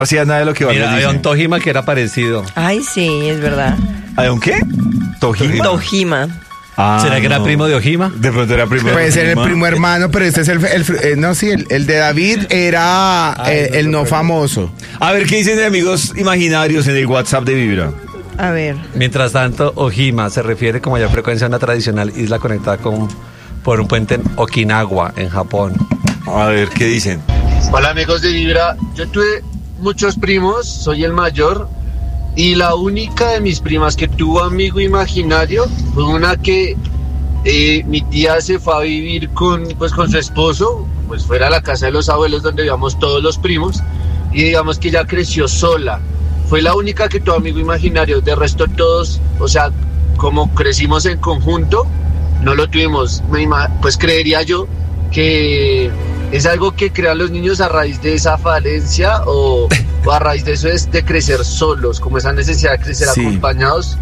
hacía nada de lo que Mira, había dicen. un Tojima que era parecido. Ay, sí, es verdad. ¿Había un qué? ¿Tojima? Tojima. ¿Será que era no. primo de Ojima? De pronto era primo de Puede ser el Ojima. primo hermano, pero este es el de David era el no famoso. A ver, ¿qué dicen de amigos imaginarios en el WhatsApp de Vibra? A ver. Mientras tanto, Ojima se refiere como mayor frecuencia a una tradicional isla conectada por un puente en Okinawa, en Japón. A ver, ¿qué dicen? Hola amigos de Vibra, yo tuve muchos primos, soy el mayor y la única de mis primas que tuvo amigo imaginario fue una que mi tía se fue a vivir con su esposo, pues fuera a la casa de los abuelos donde vivíamos todos los primos y digamos que ella creció sola. Fue la única que tuvo amigo imaginario, de resto todos, o sea, como crecimos en conjunto, no lo tuvimos. Pues creería yo que es algo que crean los niños a raíz de esa falencia o a raíz de eso es de crecer solos, como esa necesidad de crecer Sí. acompañados.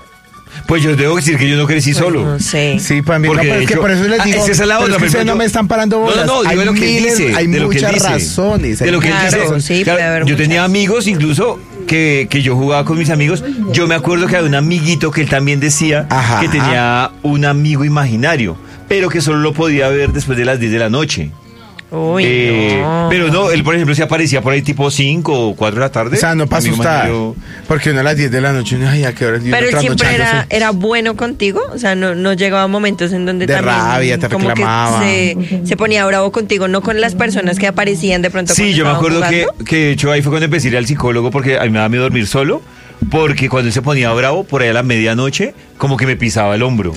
Pues yo debo decir que yo no crecí solo. No sé. Sí, para mí, Porque no, pero de es que hecho- por eso les digo, esa es la pero otra, es que pero ustedes no yo- me están parando bolas. No, digo hay de lo que él miles, dice. hay de lo que él muchas dice. razones. De lo que él Claro, dice. sí, Claro, puede haber yo muchas. tenía amigos incluso que yo jugaba con mis amigos. Yo me acuerdo que había un amiguito que él también decía Ajá. que tenía un amigo imaginario, pero que solo lo podía ver después de las 10 de la noche. Uy, no. Pero no, él por ejemplo se aparecía por ahí tipo 5 o 4 de la tarde. O sea, no para Amigo asustar. imaginario. Porque uno a las 10 de la noche, uno, ay, ¿a qué hora? Y uno Pero él siempre trasnochándose. era bueno contigo, o sea, no llegaba momentos en donde De también rabia, te como reclamaba. que se ponía bravo contigo, no con las personas que aparecían de pronto. Sí, cuando yo me estaban acuerdo jugando. que de hecho ahí fue cuando empecé a ir al psicólogo porque a mí me daba miedo dormir solo, porque cuando él se ponía bravo, por ahí a la medianoche, como que me pisaba el hombro.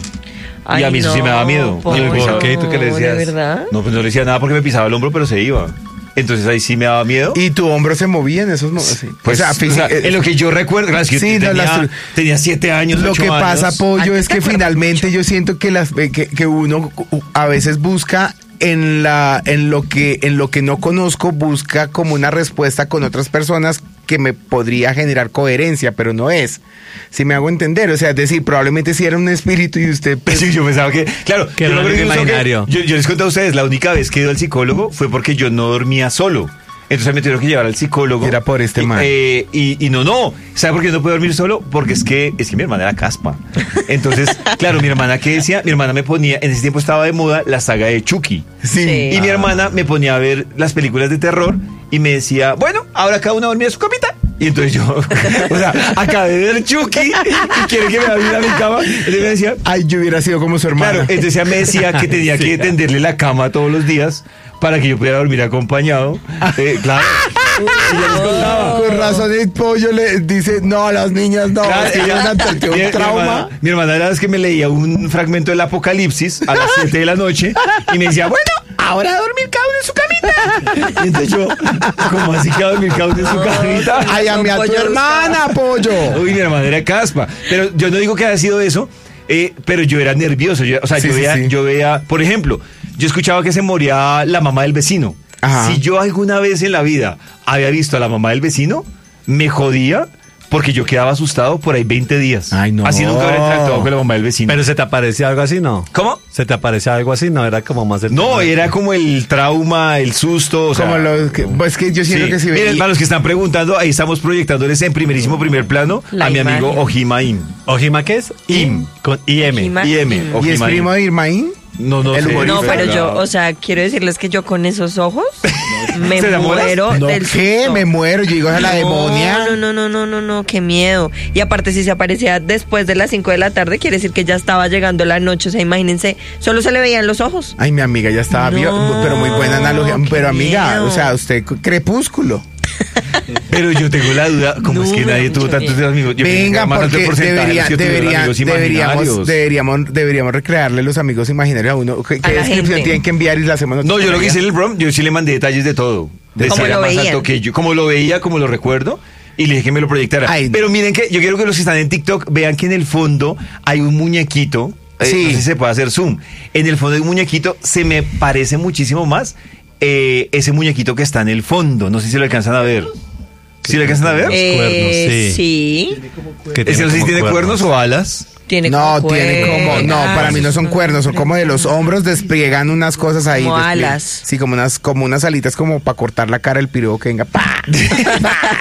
Y a mí eso sí me daba miedo. Pollo, Y me pisaba- ¿Por qué? ¿Tú qué le decías? ¿De verdad? No, pues no le decía nada porque me pisaba el hombro, pero se iba. Entonces ahí sí me daba miedo. Y tu hombro se movía en esos momentos. Sí. Pues, en lo que yo recuerdo, claro, es que sí, yo no, tenía 7 años, Lo 8 que años. pasa, Pollo, Antes es te que acuerdas finalmente mucho. yo siento que uno a veces busca en lo que no conozco, busca como una respuesta con otras personas que me podría generar coherencia, pero no es. Si me hago entender, o sea, es decir, probablemente si era un espíritu y usted pues, Sí, yo pensaba que, claro, Que yo era me acuerdo un incluso que- imaginario. yo les conté a ustedes, la única vez que he ido al psicólogo fue porque yo no dormía solo. Entonces me tuvieron que llevar al psicólogo. Era por este y, man. Y no. ¿Sabe por qué no puedo dormir solo? Porque es que mi hermana era caspa. Entonces, claro, mi hermana, ¿qué decía? Mi hermana me ponía, en ese tiempo estaba de moda la saga de Chucky. sí. Sí. Y mi hermana me ponía a ver las películas de terror y me decía, bueno, ahora cada una dormía en su camita. Y entonces yo, o sea, acabé de ver Chucky y quiere que me vaya a mi cama. Entonces me decía, Ay, yo hubiera sido como su hermana. claro, entonces ella me decía que tenía que tenderle la cama todos los días para que yo pudiera dormir acompañado. Claro. Y yo les contaba. Con razón el Pollo le dice, no, a las niñas no, Claro, es que ella- ellas han tenido un trauma. Mi hermana era la vez que me leía un fragmento del Apocalipsis a las 7 de la noche y me decía, bueno, ahora a dormir cada uno en su camita. Y entonces yo, ¿cómo así que a dormir cada uno en su camita? Ay, a tu Pollo hermana, Pollo. Uy, mi hermana era caspa. Pero yo no digo que haya sido eso, pero yo era nervioso. Yo Sí. veía, por ejemplo, yo escuchaba que se moría la mamá del vecino. Ajá. Si yo alguna vez en la vida había visto a la mamá del vecino, me jodía porque yo quedaba asustado por ahí 20 días. Ay, no. Así nunca había interactuado con la mamá del vecino. Pero ¿se te aparecía algo así, no? ¿Cómo? ¿Se te aparecía algo así? No, era como más... No, era como el trauma, el susto. O sea, Como los que, pues que yo siento sí. que si Miren, veía. para los que están preguntando, ahí estamos proyectándoles en primer plano La a mi amigo imagen. Ojima Im. ¿Ojima qué es? Im. Con IM. Ojima. IM. ¿Y es Ojima Im. primo de Irmaín? No, no El sé. humorista. No, pero yo, Claro. o sea, quiero decirles que yo con esos ojos me ¿Se enamoras? muero No, del ¿qué? susto. Me muero, yo digo a la demonia. No, qué miedo. Y aparte, si se aparecía después de las 5 de la tarde, quiere decir que ya estaba llegando la noche. O sea, imagínense, solo se le veían los ojos. Ay, mi amiga ya estaba, No, pero muy buena analogía. qué Pero amiga, miedo. o sea, usted crepúsculo. Pero yo tengo la duda, como No, es que me nadie da tuvo mucho tantos miedo. amigos. Yo pensé que Venga, era más alto el porque porcentaje de los que tuvieron amigos imaginarios. deberíamos recrearle los amigos imaginarios a uno. ¿Qué A la descripción gente. tienen que enviar y la hacemos No, nosotros? yo lo que hice en el prom, yo sí le mandé detalles de todo. De ¿Cómo si era lo más veían? alto que yo, como lo veía, como lo recuerdo. Y le dije que me lo proyectara. Ay, no. Pero miren que yo quiero que los que están en TikTok vean que en el fondo hay un muñequito. Sí. No sé si se puede hacer zoom. En el fondo hay un muñequito, se me parece muchísimo más ese muñequito que está en el fondo. No sé si lo alcanzan a ver. ¿Sí lo alcanzan a ver? cuernos, sí. Sí. Que Ese no sé si como tiene cuernos o alas. Tiene No, como tiene como, cuernos. no, para mí no son cuernos, son como de los hombros despliegan unas cosas ahí. Como despliegan. alas. Sí, como unas alitas como para cortar la cara del pirobo que venga. ¡Pa! ¡Pa!